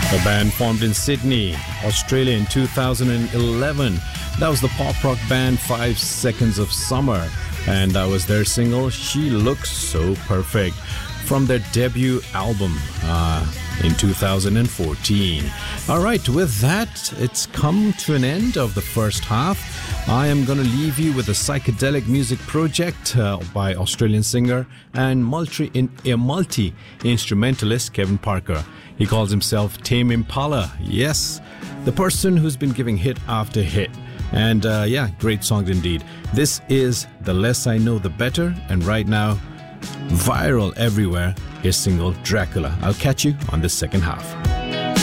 The band formed in Sydney, Australia in 2011. That was the pop rock band 5 Seconds of Summer, and that was their single She Looks So Perfect from their debut album in 2014. All right, with that, it's come to an end of the first half. I am going to leave you with a psychedelic music project by Australian singer and multi-instrumentalist Kevin Parker. He calls himself Tame Impala. Yes, the person who's been giving hit after hit. And great songs indeed. This is The Less I Know The Better, and right now, viral everywhere, his single Dracula. I'll catch you on the second half.